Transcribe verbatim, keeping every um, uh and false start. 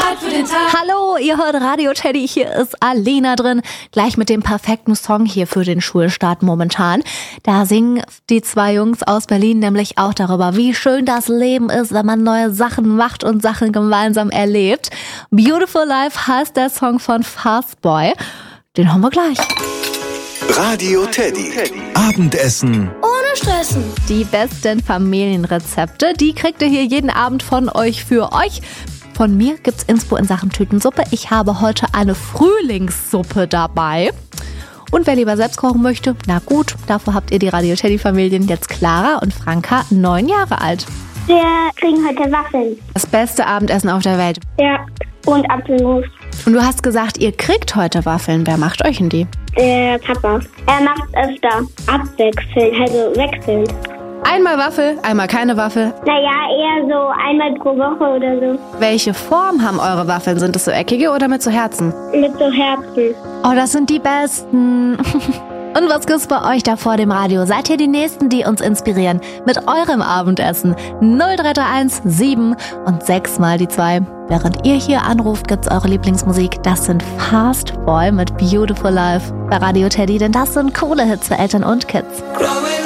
Zeit für den Tag. Hallo, ihr hört Radio Teddy, hier ist Alena drin. Gleich mit dem perfekten Song hier für den Schulstart momentan. Da singen die zwei Jungs aus Berlin nämlich auch darüber, wie schön das Leben ist, wenn man neue Sachen macht und Sachen gemeinsam erlebt. Beautiful Life heißt der Song von Fastboy. Den haben wir gleich. Radio Teddy. Abendessen. Ohne Stressen. Die besten Familienrezepte, die kriegt ihr hier jeden Abend von euch für euch. Von mir gibt's Inspo in Sachen Tütensuppe. Ich habe heute eine Frühlingssuppe dabei. Und wer lieber selbst kochen möchte, na gut, dafür habt ihr die Radio Teddy-Familien jetzt Clara und Franka, neun Jahre alt. Wir kriegen heute Waffeln. Das beste Abendessen auf der Welt. Ja, und Apfelmus. Und du hast gesagt, ihr kriegt heute Waffeln. Wer macht euch denn die? Der Papa. Er macht öfter abwechselnd, also wechselnd. Einmal Waffel, einmal keine Waffel. Naja, eher so einmal pro Woche oder so. Welche Form haben eure Waffeln? Sind es so eckige oder mit so Herzen? Mit so Herzen. Oh, das sind die besten. Und was gibt's bei euch da vor dem Radio? Seid ihr die Nächsten, die uns inspirieren mit eurem Abendessen? null drei drei eins sieben und sechs mal die zwei. Während ihr hier anruft, gibt's eure Lieblingsmusik. Das sind Fastboy mit Beautiful Life bei Radio Teddy, denn das sind coole Hits für Eltern und Kids.